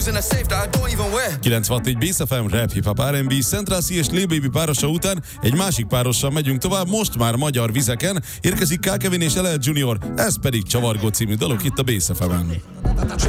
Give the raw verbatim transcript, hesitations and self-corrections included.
kilencvenhat Bass ef em, rap, hip-hop, er and bé, Central C és Lil Baby párosa után egy másik párossal megyünk tovább, most már magyar vizeken. Érkezik K. Kevin és el el Junior, ez pedig Csavargó című dalok itt a Bass ef emen.